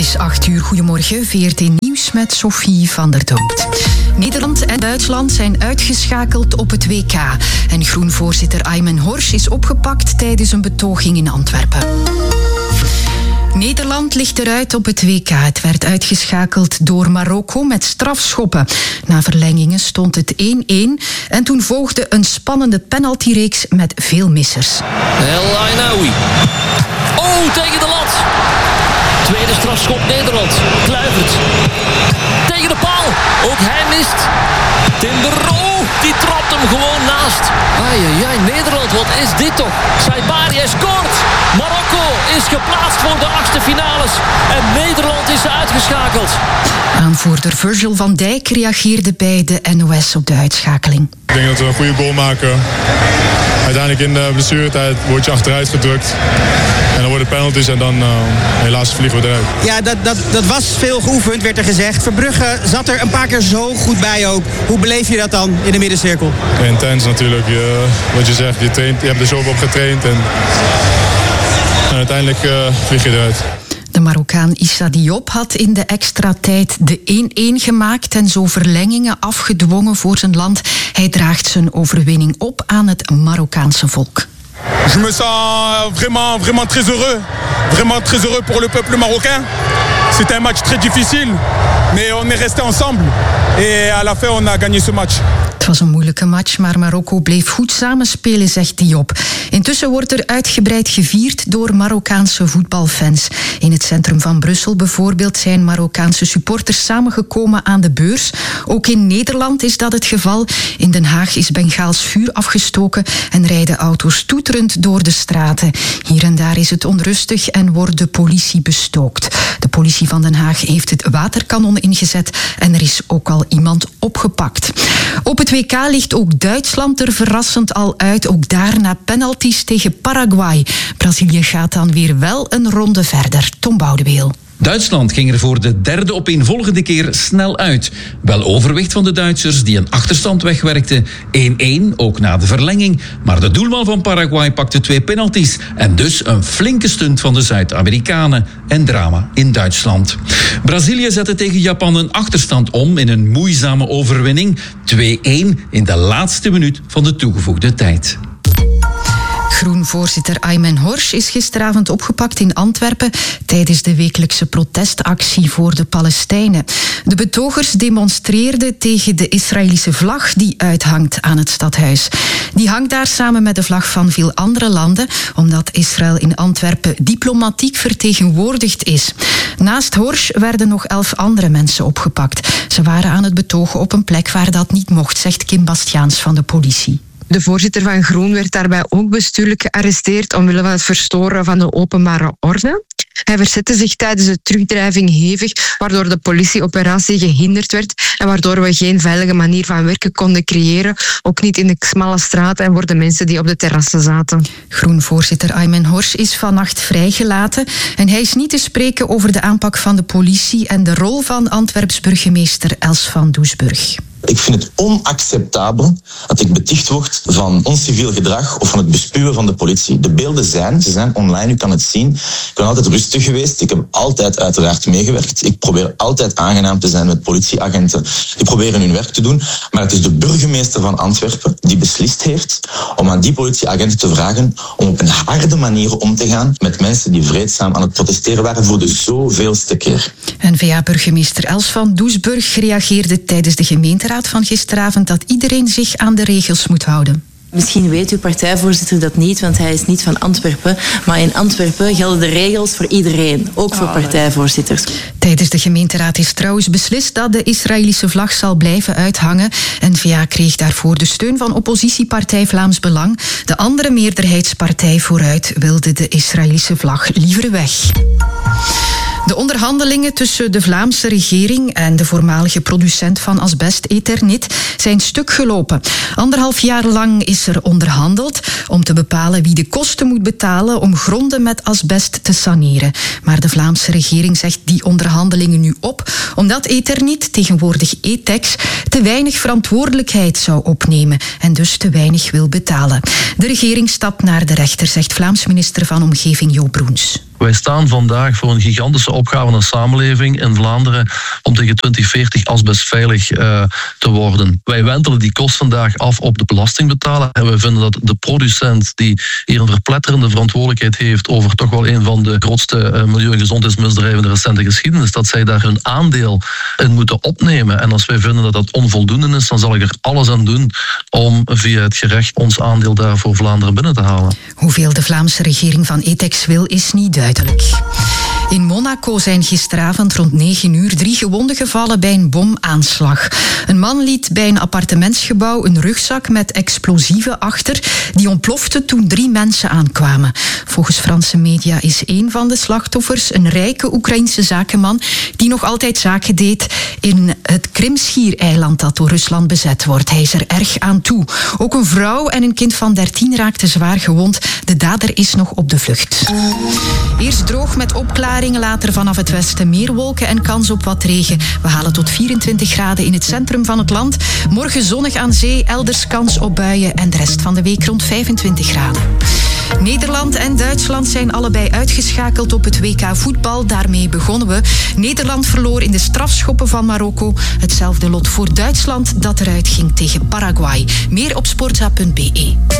is 8:00. Goedemorgen, VRT Nieuws met Sophie van der Dood. Nederland en Duitsland zijn uitgeschakeld op het WK. En Groen-voorzitter Aymen Horsch is opgepakt tijdens een betoging in Antwerpen. Nederland ligt eruit op het WK. Het werd uitgeschakeld door Marokko met strafschoppen. Na verlengingen stond het 1-1 en toen volgde een spannende penaltyreeks met veel missers. El Ainaoui. Oh, tegen de lat. Tweede strafschop Nederland. Kluivert. Tegen de paal. Ook hij mist. Timber. Oh, die trapt hem gewoon naast. Ai, Nederland, wat is dit toch? Saibari, hij scoort. Marokko is geplaatst voor de achtste finales. En Nederland is uitgeschakeld. Aanvoerder Virgil van Dijk reageerde bij de NOS op de uitschakeling. Ik denk dat we een goede goal maken. Uiteindelijk in de blessuretijd word je achteruit gedrukt. En dan worden penalties en dan helaas vliegen we eruit. Ja, dat was veel geoefend, werd er gezegd. Verbrugge zat er een paar keer zo goed bij ook. Hoe beleef je dat dan in de middencirkel? Intens natuurlijk. Wat je zegt, je hebt er zoveel op getraind. En uiteindelijk vlieg je eruit. De Marokkaan Issa Diop had in de extra tijd de 1-1 gemaakt en zo verlengingen afgedwongen voor zijn land. Hij draagt zijn overwinning op aan het Marokkaanse volk. Je me sens vraiment très heureux. Vraiment très heureux pour le peuple marocain. C'était un match très difficile, mais on est resté ensemble. Et à la fin, on a gagné ce match. Het was een moeilijke match, maar Marokko bleef goed samenspelen, zegt Diop. Intussen wordt er uitgebreid gevierd door Marokkaanse voetbalfans. In het centrum van Brussel bijvoorbeeld zijn Marokkaanse supporters samengekomen aan de beurs. Ook in Nederland is dat het geval. In Den Haag is Bengaals vuur afgestoken en rijden auto's toeterend door de straten. Hier en daar is het onrustig en wordt de politie bestookt. De politie van Den Haag heeft het waterkanon ingezet en er is ook al iemand opgepakt. Op het WK ligt ook Duitsland er verrassend al uit. Ook daar na penalties tegen Paraguay. Brazilië gaat dan weer wel een ronde verder. Tom Boudeweel. Duitsland ging er voor de derde opeenvolgende keer snel uit. Wel overwicht van de Duitsers die een achterstand wegwerkten. 1-1, ook na de verlenging. Maar de doelman van Paraguay pakte 2 penalties. En dus een flinke stunt van de Zuid-Amerikanen. En drama in Duitsland. Brazilië zette tegen Japan een achterstand om in een moeizame overwinning. 2-1 in de laatste minuut van de toegevoegde tijd. Groen-voorzitter Aymen Horsch is gisteravond opgepakt in Antwerpen tijdens de wekelijkse protestactie voor de Palestijnen. De betogers demonstreerden tegen de Israëlische vlag die uithangt aan het stadhuis. Die hangt daar samen met de vlag van veel andere landen, omdat Israël in Antwerpen diplomatiek vertegenwoordigd is. Naast Horsch werden nog 11 andere mensen opgepakt. Ze waren aan het betogen op een plek waar dat niet mocht, zegt Kim Bastiaans van de politie. De voorzitter van Groen werd daarbij ook bestuurlijk gearresteerd omwille van het verstoren van de openbare orde. Hij verzette zich tijdens de terugdrijving hevig, waardoor de politieoperatie gehinderd werd en waardoor we geen veilige manier van werken konden creëren, ook niet in de smalle straten en voor de mensen die op de terrassen zaten. Groen-voorzitter Aymen Horsch is vannacht vrijgelaten en hij is niet te spreken over de aanpak van de politie en de rol van Antwerps burgemeester Els van Doesburg. Ik vind het onacceptabel dat ik beticht word van onsciviel gedrag of van het bespuwen van de politie. De beelden ze zijn online, u kan het zien. Ik ben altijd rustig geweest. Ik heb altijd uiteraard meegewerkt. Ik probeer altijd aangenaam te zijn met politieagenten die proberen hun werk te doen. Maar het is de burgemeester van Antwerpen die beslist heeft om aan die politieagenten te vragen om op een harde manier om te gaan met mensen die vreedzaam aan het protesteren waren voor de zoveelste keer. N-VA-burgemeester Els van Doesburg reageerde tijdens de gemeenteraad van gisteravond dat iedereen zich aan de regels moet houden. Misschien weet uw partijvoorzitter dat niet, want hij is niet van Antwerpen. Maar in Antwerpen gelden de regels voor iedereen, ook voor partijvoorzitters. Tijdens de gemeenteraad is trouwens beslist dat de Israëlische vlag zal blijven uithangen. N-VA kreeg daarvoor de steun van oppositiepartij Vlaams Belang. De andere meerderheidspartij Vooruit wilde de Israëlische vlag liever weg. De onderhandelingen tussen de Vlaamse regering en de voormalige producent van asbest Eternit zijn stuk gelopen. 1,5 jaar lang is er onderhandeld om te bepalen wie de kosten moet betalen om gronden met asbest te saneren. Maar de Vlaamse regering zegt die onderhandelingen nu op, omdat Eternit, tegenwoordig Etex, te weinig verantwoordelijkheid zou opnemen en dus te weinig wil betalen. De regering stapt naar de rechter, zegt Vlaams minister van Omgeving Jo Broens. Wij staan vandaag voor een gigantische opgave in de samenleving in Vlaanderen om tegen 2040 asbestveilig te worden. Wij wentelen die kost vandaag af op de belastingbetaler en we vinden dat de producent die hier een verpletterende verantwoordelijkheid heeft over toch wel een van de grootste milieu- en gezondheidsmisdrijven in de recente geschiedenis, dat zij daar hun aandeel in moeten opnemen. En als wij vinden dat dat onvoldoende is, dan zal ik er alles aan doen om via het gerecht ons aandeel daar voor Vlaanderen binnen te halen. Hoeveel de Vlaamse regering van Etex wil, is niet duidelijk. In Monaco zijn gisteravond rond 9 uur 3 gewonden gevallen bij een bomaanslag. Een man liet bij een appartementsgebouw een rugzak met explosieven achter. Die ontplofte toen 3 mensen aankwamen. Volgens Franse media is een van de slachtoffers een rijke Oekraïense zakenman die nog altijd zaken deed in het Krimschiereiland dat door Rusland bezet wordt. Hij is er erg aan toe. Ook een vrouw en een kind van 13 raakten zwaar gewond. De dader is nog op de vlucht. Eerst droog met opklaringen, later vanaf het westen meer wolken en kans op wat regen. We halen tot 24 graden in het centrum van het land. Morgen zonnig aan zee, elders kans op buien en de rest van de week rond 25 graden. Nederland en Duitsland zijn allebei uitgeschakeld op het WK voetbal. Daarmee begonnen we. Nederland verloor in de strafschoppen van Marokko. Hetzelfde lot voor Duitsland dat eruit ging tegen Paraguay. Meer op sportza.be.